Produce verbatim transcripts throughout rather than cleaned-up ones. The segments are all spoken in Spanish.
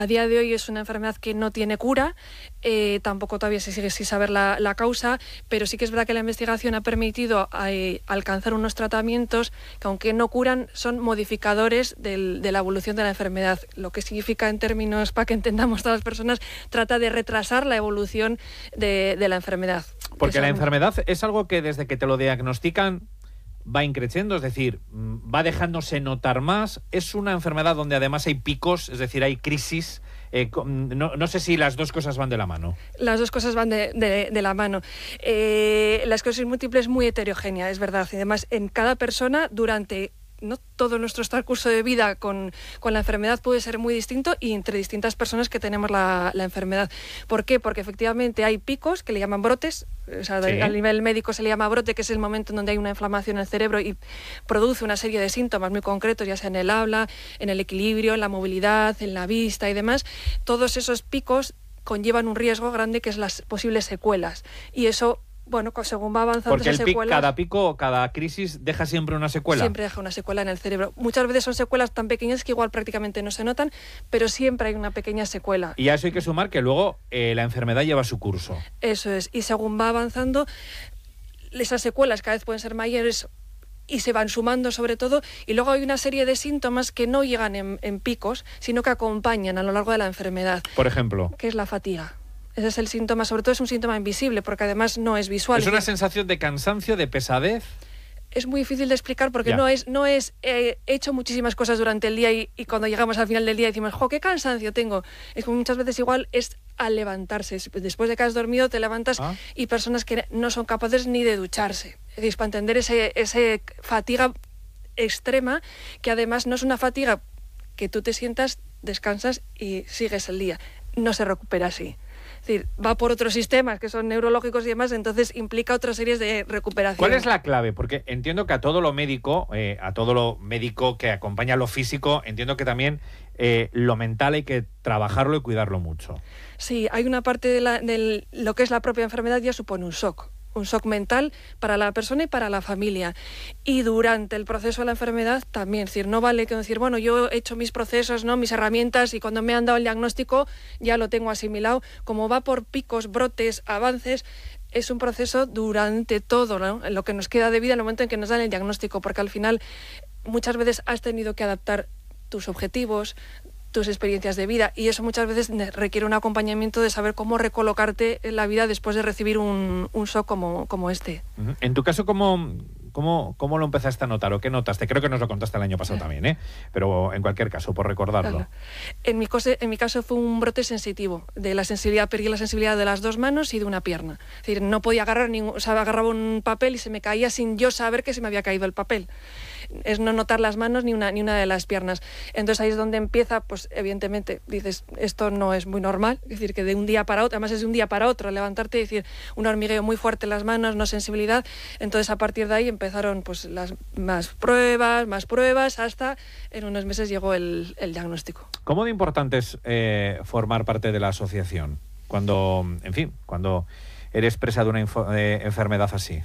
A día de hoy es una enfermedad que no tiene cura, eh, tampoco todavía se sigue sin saber la, la causa, pero sí que es verdad que la investigación ha permitido eh, alcanzar unos tratamientos que, aunque no curan, son modificadores del, de la evolución de la enfermedad. Lo que significa, en términos para que entendamos todas las personas, trata de retrasar la evolución de, de la enfermedad. Porque Eso, la enfermedad es algo que desde que te lo diagnostican va increciendo, es decir, va dejándose notar más. Es una enfermedad donde además hay picos, es decir, hay crisis. Eh, no, no sé si las dos cosas van de la mano. Las dos cosas van de, de, de la mano. Eh, la esclerosis múltiple es muy heterogénea, es verdad. Y además, en cada persona, durante no todo nuestro transcurso de vida con, con la enfermedad puede ser muy distinto, y entre distintas personas que tenemos la, la enfermedad. ¿Por qué? Porque efectivamente hay picos que le llaman brotes, o sea, sí. A nivel médico se le llama brote, que es el momento en donde hay una inflamación en el cerebro y produce una serie de síntomas muy concretos, ya sea en el habla, en el equilibrio, en la movilidad, en la vista y demás. Todos esos picos conllevan un riesgo grande, que es las posibles secuelas, y eso, bueno, según va avanzando Porque esas el pic, secuelas... cada pico, cada crisis deja siempre una secuela. Siempre deja una secuela en el cerebro. Muchas veces son secuelas tan pequeñas que igual prácticamente no se notan, pero siempre hay una pequeña secuela. Y a eso hay que sumar que luego eh, la enfermedad lleva su curso. Eso es. Y según va avanzando, esas secuelas cada vez pueden ser mayores y se van sumando, sobre todo, y luego hay una serie de síntomas que no llegan en, en picos, sino que acompañan a lo largo de la enfermedad. Por ejemplo, que es la fatiga. Ese es el síntoma, sobre todo es un síntoma invisible, porque además no es visual. ¿Es una sensación de cansancio, de pesadez? Es muy difícil de explicar, porque ya. no es, no es eh, he hecho muchísimas cosas durante el día y, y cuando llegamos al final del día decimos, jo, qué cansancio tengo. Es como muchas veces igual es al levantarse. Después de que has dormido te levantas ah. y personas que no son capaces ni de ducharse. Es decir, para entender ese, ese fatiga extrema, que además no es una fatiga que tú te sientas, descansas y sigues el día. No se recupera así. Es decir, va por otros sistemas que son neurológicos y demás, entonces implica otras series de recuperación. ¿Cuál es la clave? Porque entiendo que a todo lo médico, eh, a todo lo médico que acompaña lo físico, entiendo que también eh, lo mental hay que trabajarlo y cuidarlo mucho. Sí, hay una parte de, la, de lo que es la propia enfermedad ya supone un shock. Un shock mental para la persona y para la familia. Y durante el proceso de la enfermedad también, es decir, no vale que decir, bueno, yo he hecho mis procesos, ¿no?, mis herramientas, y cuando me han dado el diagnóstico ya lo tengo asimilado. Como va por picos, brotes, avances, es un proceso durante todo, ¿no?, en lo que nos queda de vida en el momento en que nos dan el diagnóstico, porque al final muchas veces has tenido que adaptar tus objetivos, tus experiencias de vida, y eso muchas veces requiere un acompañamiento de saber cómo recolocarte en la vida después de recibir un, un shock como, como este. En tu caso, ¿cómo, cómo, ¿cómo lo empezaste a notar o qué notaste? Creo que nos lo contaste el año pasado sí. también, ¿eh? Pero en cualquier caso, por recordarlo. Claro. En mi, cose, en mi caso fue un brote sensitivo, de la sensibilidad, perdí la sensibilidad de las dos manos y de una pierna. Es decir, no podía agarrar ningún, o sea, agarraba un papel y se me caía sin yo saber que se me había caído el papel. Es no notar las manos ni una, ni una de las piernas. Entonces ahí es donde empieza, pues evidentemente dices, esto no es muy normal, es decir, que de un día para otro, además es de un día para otro, levantarte y decir, un hormigueo muy fuerte en las manos, no sensibilidad. Entonces a partir de ahí empezaron pues las más pruebas, más pruebas, hasta en unos meses llegó el, el diagnóstico. ¿Cómo de importante es eh, formar parte de la asociación cuando, en fin, cuando eres presa de una eh, enfermedad así?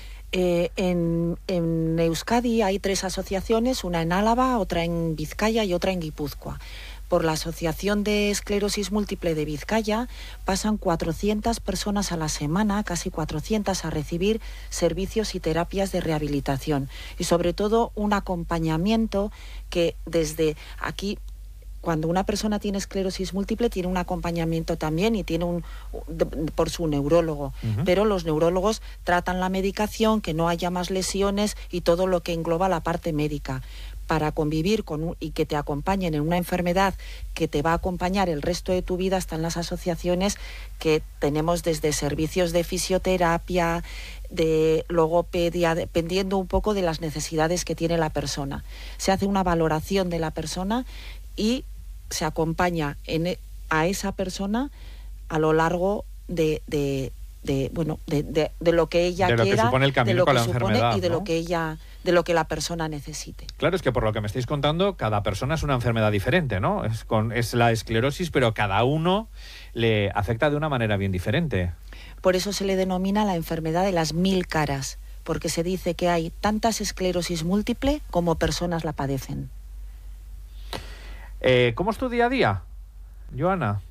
Eh, en, en Euskadi hay tres asociaciones, una en Álava, otra en Vizcaya y otra en Guipúzcoa. Por la Asociación de Esclerosis Múltiple de Vizcaya pasan cuatrocientas personas a la semana, casi cuatrocientas, a recibir servicios y terapias de rehabilitación. Y sobre todo un acompañamiento que desde aquí... Cuando una persona tiene esclerosis múltiple tiene un acompañamiento también y tiene un de, por su neurólogo, uh-huh. pero los neurólogos tratan la medicación, que no haya más lesiones y todo lo que engloba la parte médica. Para convivir con un, y que te acompañen en una enfermedad que te va a acompañar el resto de tu vida, están las asociaciones que tenemos desde servicios de fisioterapia, de logopedia, dependiendo un poco de las necesidades que tiene la persona. Se hace una valoración de la persona y se acompaña en, a esa persona a lo largo de, de, de bueno de, de, de lo que ella de lo quiera, que supone el camino de lo con que la supone enfermedad, y de ¿no? lo que ella de lo que la persona necesite. Claro, es que por lo que me estáis contando, cada persona es una enfermedad diferente, ¿no? Es, con, es la esclerosis, pero cada uno le afecta de una manera bien diferente. Por eso se le denomina la enfermedad de las mil caras, porque se dice que hay tantas esclerosis múltiple como personas la padecen. Eh, ¿Cómo es tu día a día? Joana?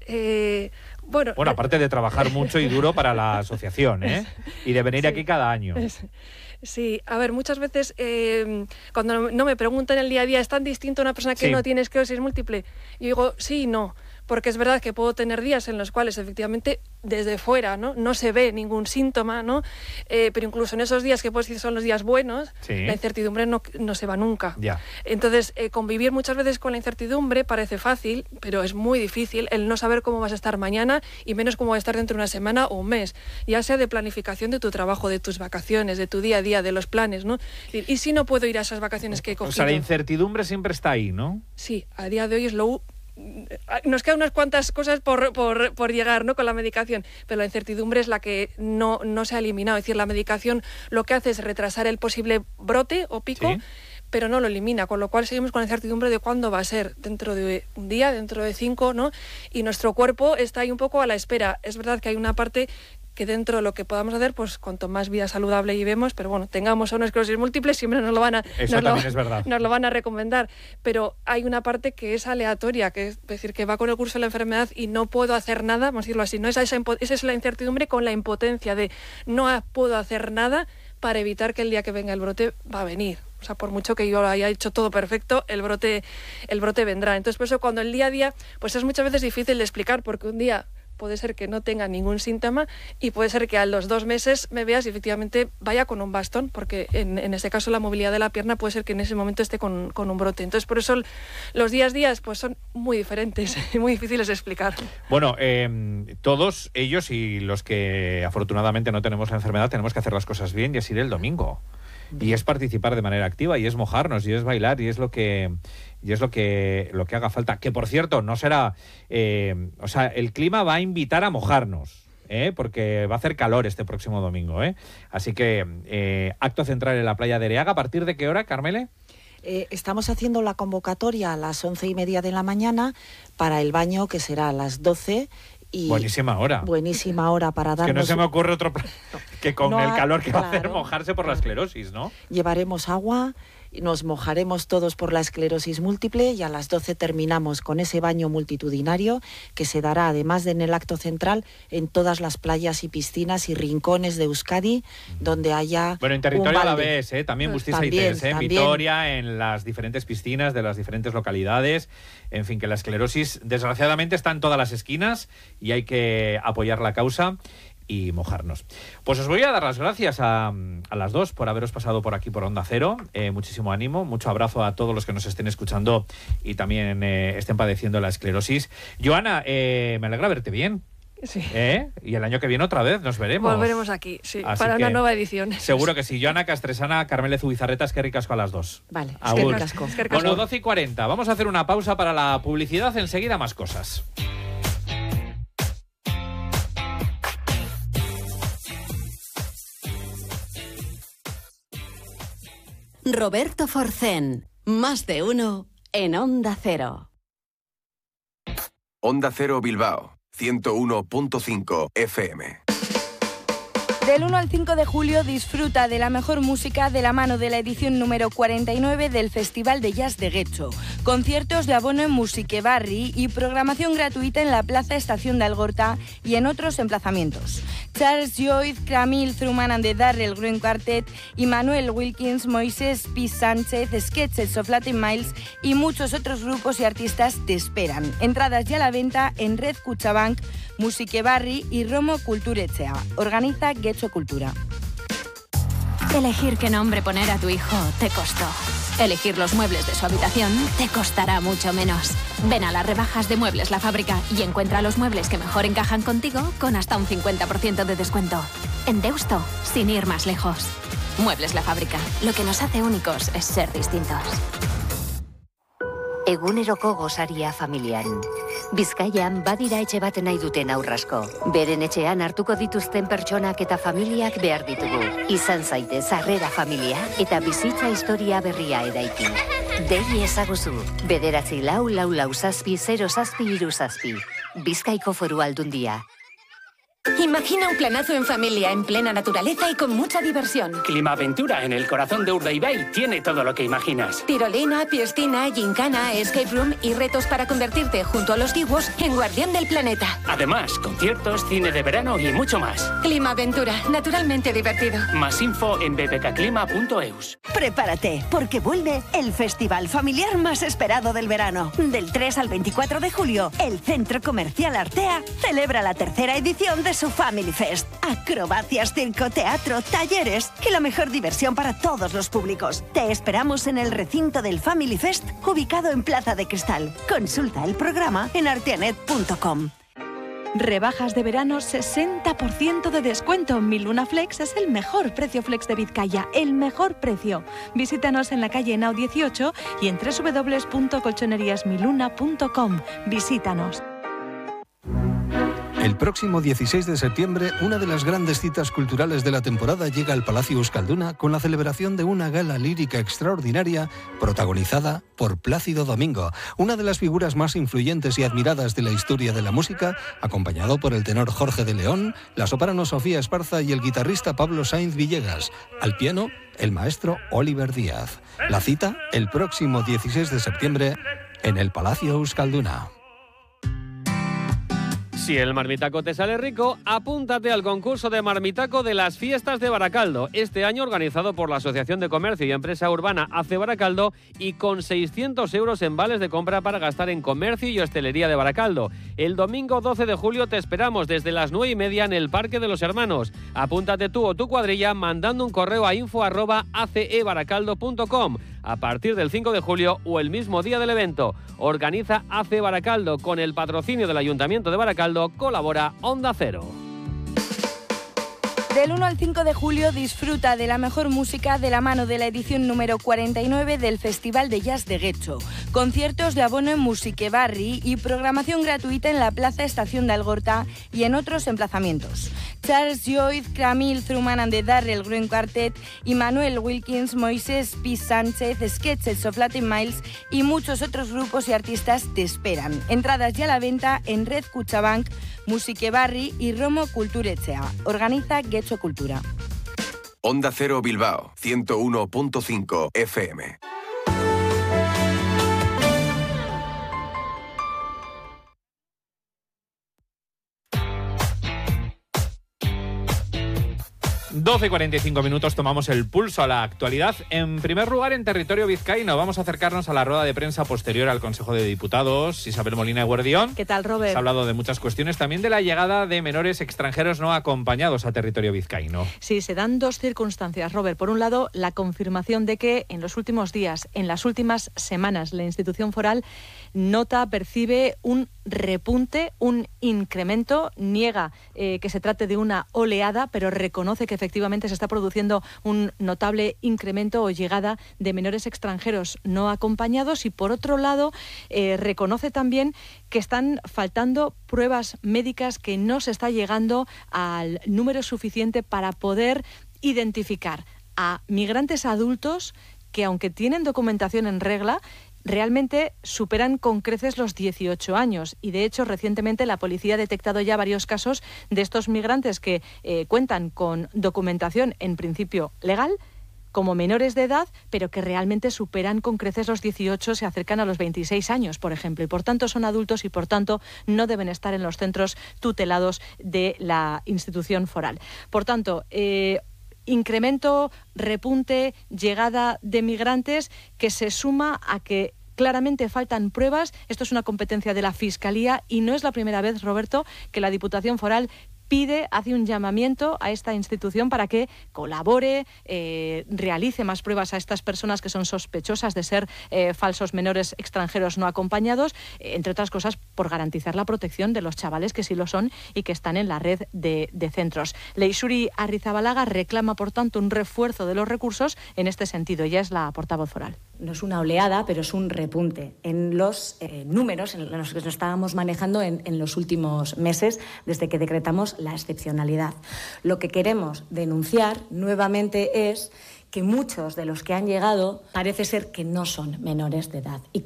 Eh, bueno, bueno, aparte de trabajar mucho y duro para la asociación, ¿eh? Y de venir sí, aquí cada año. Es, sí, a ver, muchas veces eh, cuando no me preguntan el día a día, ¿es tan distinto a una persona que sí. no tiene esclerosis múltiple? Yo digo, sí y no. Porque es verdad que puedo tener días en los cuales efectivamente desde fuera no, no se ve ningún síntoma, ¿no? Eh, pero incluso en esos días que puedo decir son los días buenos, sí. la incertidumbre no, no se va nunca. Ya. Entonces, eh, convivir muchas veces con la incertidumbre parece fácil, pero es muy difícil el no saber cómo vas a estar mañana y menos cómo vas a estar dentro de una semana o un mes, ya sea de planificación de tu trabajo, de tus vacaciones, de tu día a día, de los planes, ¿no? Y, y si no puedo ir a esas vacaciones que he cogido. O sea, la incertidumbre siempre está ahí, ¿no? Sí, a día de hoy es lo nos quedan unas cuantas cosas por, por, por llegar, ¿no?, con la medicación, pero la incertidumbre es la que no, no se ha eliminado. Es decir, la medicación lo que hace es retrasar el posible brote o pico, ¿sí?, pero no lo elimina, con lo cual seguimos con la incertidumbre de cuándo va a ser, dentro de un día, dentro de cinco, ¿no? Y nuestro cuerpo está ahí un poco a la espera. Es verdad que hay una parte que dentro de lo que podamos hacer, pues cuanto más vida saludable llevemos, pero bueno, tengamos una esclerosis múltiple, siempre nos lo van a, Eso nos también lo, es verdad. nos lo van a recomendar, pero hay una parte que es aleatoria, que es decir, que va con el curso de la enfermedad y no puedo hacer nada, vamos a decirlo así, no esa, esa, esa es la incertidumbre con la impotencia de no puedo hacer nada para evitar que el día que venga el brote va a venir. O sea, por mucho que yo haya hecho todo perfecto, el brote, el brote vendrá. Entonces, por eso cuando el día a día, pues es muchas veces difícil de explicar, porque un día puede ser que no tenga ningún síntoma y puede ser que a los dos meses me veas y efectivamente vaya con un bastón, porque en, en ese caso la movilidad de la pierna puede ser que en ese momento esté con, con un brote. Entonces, por eso los días a días pues son muy diferentes y muy difíciles de explicar. Bueno, eh, todos ellos y los que afortunadamente no tenemos la enfermedad tenemos que hacer las cosas bien y es ir el domingo. Y es participar de manera activa, y es mojarnos, y es bailar, y es lo que y es lo que lo que haga falta. Que por cierto, no será, eh, o sea, el clima va a invitar a mojarnos, ¿eh? Porque va a hacer calor este próximo domingo, ¿eh? Así que eh, acto central en la playa de Ereaga. ¿A partir de qué hora, Carmele? Eh, estamos haciendo la convocatoria a las once y media de la mañana para el baño, que será a las doce. Y buenísima hora. Buenísima hora para darnos... Que no se me ocurre otro plan que con no, el calor que claro, va a hacer mojarse por la esclerosis, ¿no? Llevaremos agua, nos mojaremos todos por la esclerosis múltiple y a las doce terminamos con ese baño multitudinario que se dará, además de en el acto central, en todas las playas y piscinas y rincones de Euskadi donde haya... Bueno, en territorio a la vez, ¿eh? También Bustiza y Tens, ¿eh? En Vitoria, en las diferentes piscinas de las diferentes localidades. En fin, que la esclerosis desgraciadamente está en todas las esquinas y hay que apoyar la causa y mojarnos. Pues os voy a dar las gracias a, a las dos por haberos pasado por aquí por Onda Cero. Eh, muchísimo ánimo, mucho abrazo a todos los que nos estén escuchando y también eh, estén padeciendo la esclerosis. Joana, eh, me alegra verte bien. Sí. ¿Eh? Y el año que viene otra vez nos veremos. Volveremos aquí, sí, Así para una nueva edición. Seguro que sí. Joana Castresana, Carmele Zubizarreta, es que ricasco a las dos. Vale, es que ricasco. Bueno, doce y cuarenta. Vamos a hacer una pausa para la publicidad. Enseguida más cosas. Roberto Forcén, más de uno en Onda Cero. Onda Cero Bilbao, ciento uno punto cinco F M. Del uno al cinco de julio disfruta de la mejor música de la mano de la edición número cuarenta y nueve del Festival de Jazz de Getxo. Conciertos de abono en Musique Barri y programación gratuita en la Plaza Estación de Algorta y en otros emplazamientos. Charles Lloyd, Camille Truman and the Darrell Green Quartet, Immanuel Wilkins, Moisés P. Sánchez, Sketches of Latin Miles y muchos otros grupos y artistas te esperan. Entradas ya a la venta en Red Cuchabank, Musique Barri y Romo Kulturetxea. Organiza Getxo Cultura. Elegir qué nombre poner a tu hijo te costó. Elegir los muebles de su habitación te costará mucho menos. Ven a las rebajas de Muebles La Fábrica y encuentra los muebles que mejor encajan contigo con hasta un cincuenta por ciento de descuento. En Deusto, sin ir más lejos. Muebles La Fábrica. Lo que nos hace únicos es ser distintos. Eguneroko gosaria familian. Bizkaian badira etxe bat nahi duten aurrasko. Beren etxean hartuko dituzten pertsonak eta familiak behar ditugu. Izan zaitez harrera familia eta bizitza historia berria eraiki. Dei ezaguzu. Bederatzi lau lau lau zazpi zero zazpi hiru zazpi. Bizkaiko Foru Aldundia. Imagina un planazo en familia, en plena naturaleza y con mucha diversión. Climaventura en el corazón de Urdaibai tiene todo lo que imaginas. Tirolina, piscina, gincana, escape room y retos para convertirte, junto a los Diwos, en guardián del planeta. Además, conciertos, cine de verano y mucho más. Climaventura, naturalmente divertido. Más info en b p k clima punto e u s. Prepárate, porque vuelve el festival familiar más esperado del verano. Del tres al veinticuatro de julio, el Centro Comercial Artea celebra la tercera edición de su Family Fest. Acrobacias, circo, teatro, talleres y la mejor diversión para todos los públicos. Te esperamos en el recinto del Family Fest, ubicado en Plaza de Cristal. Consulta el programa en arteanet punto com. Rebajas de verano, sesenta por ciento de descuento. Mi Luna Flex es el mejor precio flex de Vizcaya, el mejor precio. Visítanos en la calle Henao dieciocho y en doble u doble u doble u punto colchonerías mi luna punto com. Visítanos. El próximo dieciséis de septiembre, una de las grandes citas culturales de la temporada llega al Palacio Euskalduna con la celebración de una gala lírica extraordinaria protagonizada por Plácido Domingo, una de las figuras más influyentes y admiradas de la historia de la música, acompañado por el tenor Jorge de León, la soprano Sofía Esparza y el guitarrista Pablo Sainz Villegas. Al piano, el maestro Oliver Díaz. La cita, el próximo dieciséis de septiembre, en el Palacio Euskalduna. Si el marmitaco te sale rico, apúntate al concurso de marmitaco de las fiestas de Baracaldo, este año organizado por la Asociación de Comercio y Empresa Urbana A C E Baracaldo y con seiscientos euros en vales de compra para gastar en comercio y hostelería de Baracaldo. El domingo doce de julio te esperamos desde las nueve y media en el Parque de los Hermanos. Apúntate tú o tu cuadrilla mandando un correo a info arroba a c e baracaldo punto com a partir del cinco de julio o el mismo día del evento. Organiza A C E Baracaldo con el patrocinio del Ayuntamiento de Baracaldo. Colabora Onda Cero. Del uno al cinco de julio disfruta de la mejor música de la mano de la edición número cuarenta y nueve del Festival de Jazz de Getxo. Conciertos de abono en Musique Barri y programación gratuita en la Plaza Estación de Algorta y en otros emplazamientos. Charles Lloyd, Camille Truman and the Darrell Green Quartet, Immanuel Wilkins, Moisés P. Sánchez, Sketches of Latin Miles y muchos otros grupos y artistas te esperan. Entradas ya a la venta en Red Cuchabank, Musique Barri y Romo Kulturetxea. Organiza Getxo Cultura. Onda Cero Bilbao, ciento uno punto cinco F M. doce y cuarenta y cinco minutos, tomamos el pulso a la actualidad. En primer lugar, en territorio vizcaíno, vamos a acercarnos a la rueda de prensa posterior al Consejo de Diputados. Isabel Molina Eguerdión. ¿Qué tal, Robert? Se ha hablado de muchas cuestiones, también de la llegada de menores extranjeros no acompañados a territorio vizcaíno. Sí, se dan dos circunstancias, Robert. Por un lado, la confirmación de que en los últimos días, en las últimas semanas, la institución foral nota, percibe un repunte, un incremento, niega eh, que se trate de una oleada, pero reconoce que efectivamente se está produciendo un notable incremento o llegada de menores extranjeros no acompañados y, por otro lado, eh, reconoce también que están faltando pruebas médicas, que no se está llegando al número suficiente para poder identificar a migrantes adultos que, aunque tienen documentación en regla, realmente superan con creces los dieciocho años y, de hecho, recientemente la policía ha detectado ya varios casos de estos migrantes que eh, cuentan con documentación en principio legal como menores de edad, pero que realmente superan con creces los dieciocho, se acercan a los veintiséis años, por ejemplo, y por tanto son adultos y por tanto no deben estar en los centros tutelados de la institución foral. Por tanto, eh, incremento, repunte, llegada de migrantes que se suma a que claramente faltan pruebas. Esto es una competencia de la Fiscalía y no es la primera vez, Roberto, que la Diputación Foral pide, hace un llamamiento a esta institución para que colabore, eh, realice más pruebas a estas personas que son sospechosas de ser eh, falsos menores extranjeros no acompañados, eh, entre otras cosas por garantizar la protección de los chavales que sí lo son y que están en la red de, de centros. Leixuri Arrizabalaga reclama, por tanto, un refuerzo de los recursos en este sentido. Ella es la portavoz foral. No es una oleada, pero es un repunte en los eh, números en los que nos estábamos manejando en, en los últimos meses desde que decretamos la excepcionalidad. Lo que queremos denunciar nuevamente es que muchos de los que han llegado parece ser que no son menores de edad y que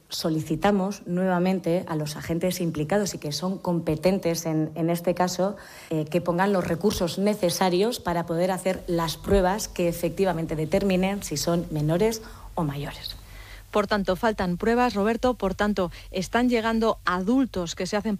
solicitamos nuevamente a los agentes implicados y que son competentes en, en este caso, eh, que pongan los recursos necesarios para poder hacer las pruebas que efectivamente determinen si son menores o mayores. Por tanto, faltan pruebas, Roberto, por tanto, están llegando adultos que se hacen